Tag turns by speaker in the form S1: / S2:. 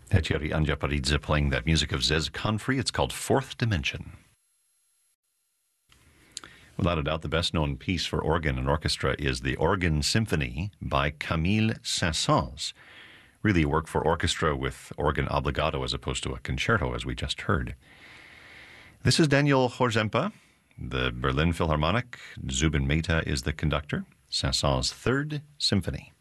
S1: Thierry Anjaparidze playing that music of Zez Confrey. It's called Fourth Dimension. Without a doubt, the best-known piece for organ and orchestra is the Organ Symphony by Camille Saint-Saëns. Really a work for orchestra with organ obligato as opposed to a concerto, as we just heard. This is Daniel Horzempa, the Berlin Philharmonic. Zubin Mehta is the conductor. Saint-Saëns' Third Symphony.